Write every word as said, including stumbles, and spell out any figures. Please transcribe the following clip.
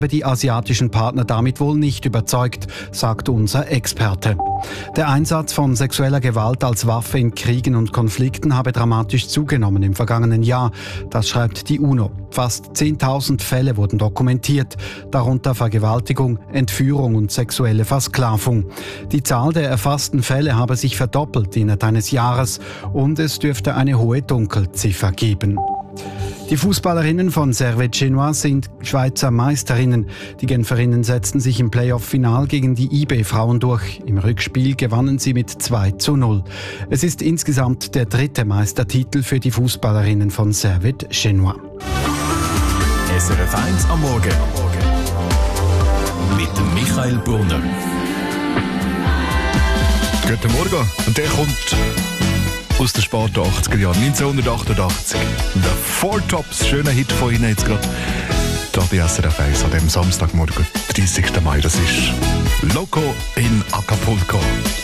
Die asiatischen Partner damit wohl nicht überzeugt, sagt unser Experte. Der Einsatz von sexueller Gewalt als Waffe in Kriegen und Konflikten habe dramatisch zugenommen im vergangenen Jahr. Das schreibt die UNO. Fast zehntausend Fälle wurden dokumentiert, darunter Vergewaltigung, Entführung und sexuelle Versklavung. Die Zahl der erfassten Fälle habe sich verdoppelt innerhalb eines Jahres und es dürfte eine hohe Dunkelziffer geben. Die Fußballerinnen von Servette Genois sind Schweizer Meisterinnen. Die Genferinnen setzten sich im Playoff-Final gegen die I B-Frauen durch. Im Rückspiel gewannen sie mit zwei zu null. Es ist insgesamt der dritte Meistertitel für die Fußballerinnen von Servette Genois. S R F eins am Morgen mit dem Michael Brunner. Guten Morgen. Und der kommt aus den späten achtziger Jahren, neunzehnhundertachtundachtzig. Der Four Tops, schöner Hit von Ihnen jetzt gerade. Da bei S R F eins an dem Samstagmorgen, dreißigsten Mai. Das ist Loco in Acapulco.